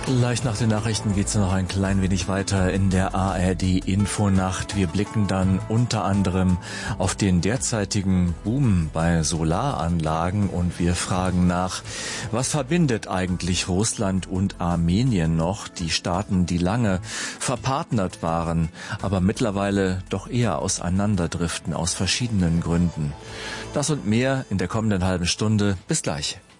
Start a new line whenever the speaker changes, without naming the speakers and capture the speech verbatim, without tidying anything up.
Gleich nach den Nachrichten geht's noch ein klein wenig weiter in der A R D-Infonacht. Wir blicken dann unter anderem auf den derzeitigen Boom bei Solaranlagen und wir fragen nach, was verbindet eigentlich Russland und Armenien noch, die Staaten, die lange verpartnert waren, aber mittlerweile doch eher auseinanderdriften aus verschiedenen Gründen. Das und mehr in der kommenden halben Stunde. Bis gleich.